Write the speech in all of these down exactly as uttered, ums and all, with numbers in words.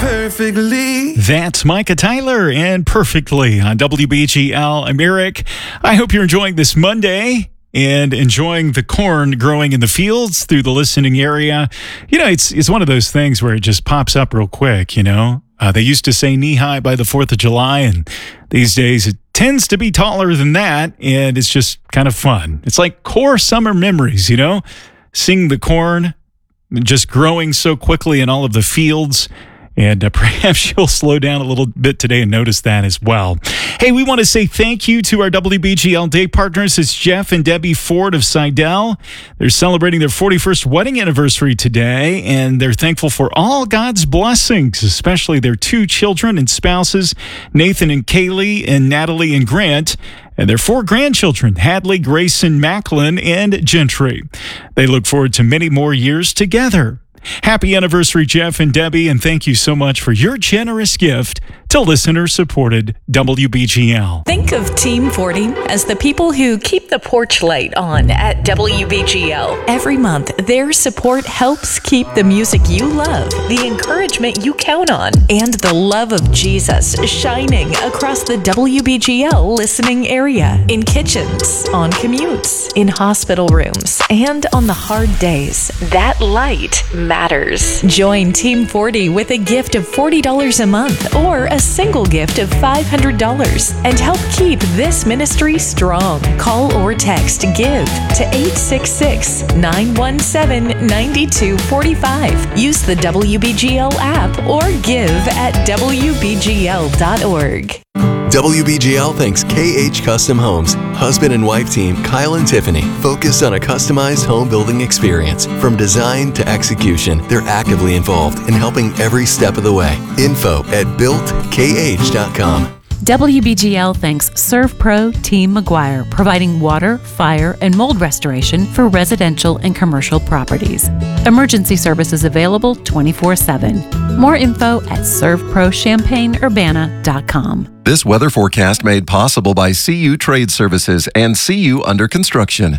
perfectly. That's Micah Tyler and Perfectly on W B G L. I'm Eric. I hope you're enjoying this Monday and enjoying the corn growing in the fields through the listening area. You know, it's it's one of those things where it just pops up real quick, you know. Uh, they used to say knee-high by the fourth of July, and these days it tends to be taller than that, and it's just kind of fun. It's like core summer memories, you know, seeing the corn just growing so quickly in all of the fields. And uh, perhaps you'll slow down a little bit today and notice that as well. Hey, we want to say thank you to our W B G L Day partners. It's Jeff and Debbie Ford of Seidel. They're celebrating their forty-first wedding anniversary today, and they're thankful for all God's blessings, especially their two children and spouses, Nathan and Kaylee, and Natalie and Grant, and their four grandchildren, Hadley, Grayson, Macklin, and Gentry. They look forward to many more years together. Happy anniversary, Jeff and Debbie, and thank you so much for your generous gift to listener-supported W B G L. Think of Team forty as the people who keep the porch light on at W B G L. Every month, their support helps keep the music you love, the encouragement you count on, and the love of Jesus shining across the W B G L listening area, in kitchens, on commutes, in hospital rooms, and on the hard days. That light matters. Join Team forty with a gift of forty dollars a month or a single gift of five hundred dollars and help keep this ministry strong. Call or text GIVE to eight six six, nine one seven, nine two four five. Use the W B G L app or give at W B G L dot org. W B G L thanks K H Custom Homes, husband and wife team Kyle and Tiffany, focused on a customized home building experience. From design to execution, they're actively involved in helping every step of the way. Info at built K H dot com. W B G L thanks ServPro Team McGuire, providing water, fire, and mold restoration for residential and commercial properties. Emergency services available twenty-four seven. More info at serve pro champaign urbana dot com. This weather forecast made possible by C U Trade Services and C U Under Construction.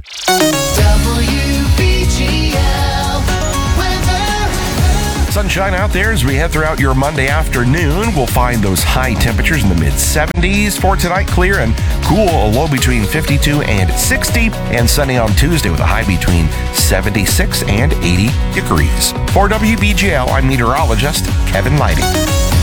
Sunshine out there as we head throughout your Monday afternoon. We'll find those high temperatures in the mid seventies. For tonight, clear and cool, a low between fifty-two and sixty, and sunny on Tuesday with a high between seventy-six and eighty degrees. For W B G L, I'm meteorologist Kevin Lighty.